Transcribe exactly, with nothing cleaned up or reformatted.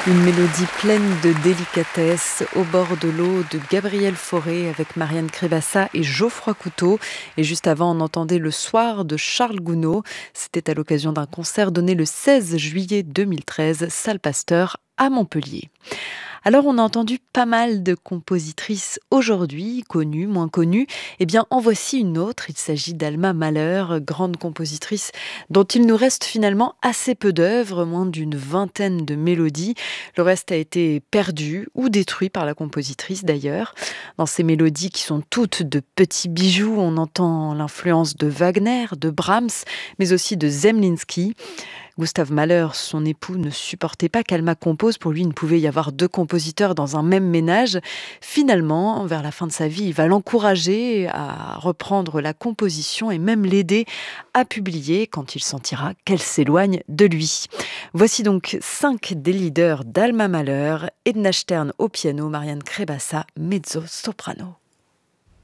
Une mélodie pleine de délicatesse au bord de l'eau de Gabriel Fauré avec Marianne Crébassa et Geoffroy Couteau. Et juste avant, on entendait Le Soir de Charles Gounod. C'était à l'occasion d'un concert donné le seize juillet deux mille treize, salle Pasteur à Montpellier. Alors, on a entendu pas mal de compositrices aujourd'hui, connues, moins connues. Eh bien, en voici une autre. Il s'agit d'Alma Mahler, grande compositrice dont il nous reste finalement assez peu d'œuvres, moins d'une vingtaine de mélodies. Le reste a été perdu ou détruit par la compositrice d'ailleurs. Dans ces mélodies qui sont toutes de petits bijoux, on entend l'influence de Wagner, de Brahms, mais aussi de Zemlinsky. Gustav Mahler, son époux, ne supportait pas qu'Alma compose. Pour lui, il ne pouvait y avoir deux compositeurs dans un même ménage. Finalement, vers la fin de sa vie, il va l'encourager à reprendre la composition et même l'aider à publier quand il sentira qu'elle s'éloigne de lui. Voici donc cinq des leaders d'Alma Mahler: Edna Stern au piano, Marianne Crébassa, mezzo-soprano.